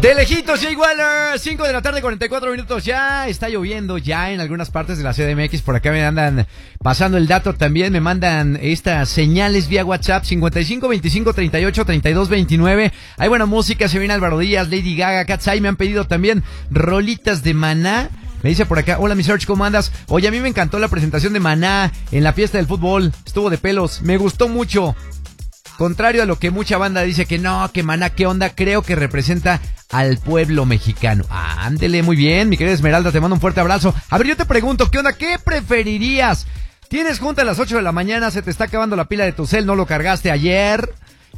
De lejitos, Jay Waller, 5 de la tarde, 44 minutos. Ya está lloviendo ya en algunas partes de la CDMX. Por acá me andan pasando el dato también. Me mandan estas señales vía WhatsApp: 55 25 38 32 29. Hay buena música, se viene Álvaro Díaz, Lady Gaga, Katsai. Me han pedido también rolitas de Maná. Me dice por acá: hola mi Search, ¿cómo andas? Oye, a mí me encantó la presentación de Maná en la fiesta del fútbol. Estuvo de pelos, me gustó mucho. Contrario a lo que mucha banda dice que no, que Maná, ¿qué onda? Creo que representa al pueblo mexicano. Ándele, muy bien, mi querida Esmeralda, te mando un fuerte abrazo. A ver, yo te pregunto, ¿qué onda? ¿Qué preferirías? Tienes junta a las 8 de la mañana, se te está acabando la pila de tu cel, no lo cargaste ayer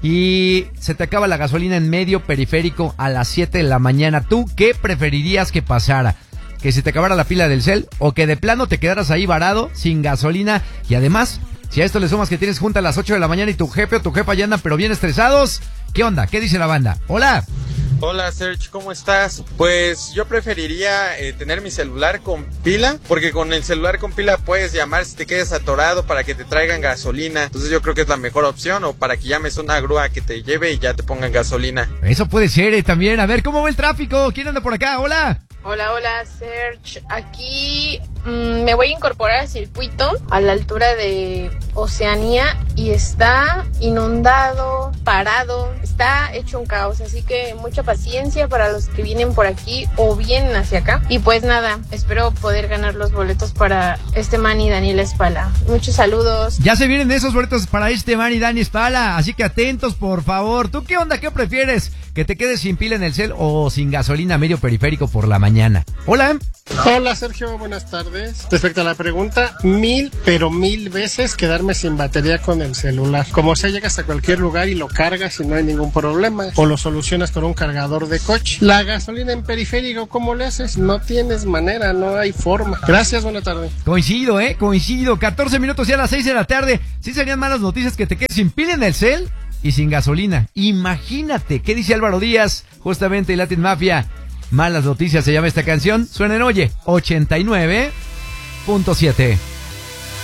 y se te acaba la gasolina en medio periférico a las 7 de la mañana. ¿Tú qué preferirías que pasara? ¿Que se te acabara la pila del cel o que de plano te quedaras ahí varado, sin gasolina? Y además, si a esto le sumas que tienes junta a las 8 de la mañana y tu jefe o tu jefa ya andan pero bien estresados, ¿qué onda? ¿Qué dice la banda? Hola. Hola Serge, ¿cómo estás? Pues yo preferiría tener mi celular con pila, porque con el celular con pila puedes llamar si te quedas atorado para que te traigan gasolina. Entonces yo creo que es la mejor opción, o para que llames una grúa que te lleve y ya te pongan gasolina. Eso puede ser también. A ver, ¿cómo va el tráfico? ¿Quién anda por acá? Hola. Hola, Serge. Aquí me voy a incorporar al circuito a la altura de Oceanía y está inundado, parado, está hecho un caos, así que mucha paciencia para los que vienen por aquí o vienen hacia acá. Y pues nada, espero poder ganar los boletos para este man y Daniela Espala. Muchos saludos. Ya se vienen esos boletos para este man y Dani Espala, así que atentos por favor. ¿Tú qué onda? ¿Qué prefieres? ¿Que te quedes sin pila en el cel o sin gasolina medio periférico por la mañana? Hola. Hola Sergio, buenas tardes. Respecto a la pregunta, 1000 veces quedarme sin batería con el celular. Como sea, llegas a cualquier lugar y lo cargas y no hay ningún problema. O lo solucionas con un cargador de coche. La gasolina en periférico, ¿cómo le haces? No tienes manera, no hay forma. Gracias, buena tarde. Coincido, coincido. 14 minutos ya a las 6 de la tarde. Sí serían malas noticias que te quedes sin pila en el cel y sin gasolina. Imagínate, ¿qué dice Álvaro Díaz? Justamente Latin Mafia. Malas noticias se llama esta canción. Suena en Oye 89.7.